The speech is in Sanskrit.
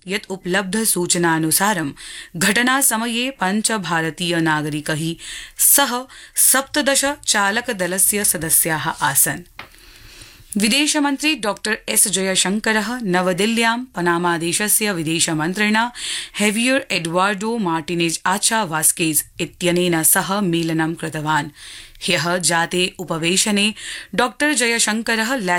यत् उपलब्ध सूचनानुसारं घटनासमये 5 भारतीय नागरिकैः सह 17 चालकदलस्य सदस्याः आसन्। विदेशमन्त्री डॉ एस जयशंकरः नवदिल्ल्यां पनामादेशस्य विदेशमन्त्रिणा हेवियर एडवार्डो मार्टिनेज आचा वास्केज इत्यनेन सह मेलनं कृतवान्। ह्यः जाते उपवेशने डॉ जयशंकरः